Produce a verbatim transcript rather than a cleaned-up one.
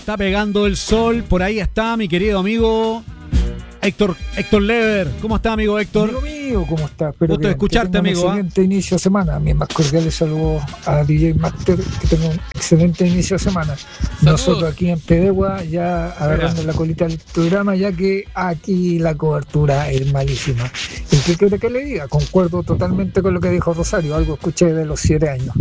Está pegando el sol. Por ahí está mi querido amigo Héctor, Héctor Lever. ¿Cómo está, amigo Héctor? Amigo mío, ¿cómo estás? Espero Gusto de escucharte, que tenga amigo. un excelente ¿eh? inicio de semana. Mis más cordiales saludos a D J Master, que tenga un excelente inicio de semana. Saludos. Nosotros aquí en Pedegua ya agarrando la colita del programa, ya que aquí la cobertura es malísima. ¿Y qué quiere que le diga? Concuerdo totalmente con lo que dijo Rosario, algo escuché de los siete años.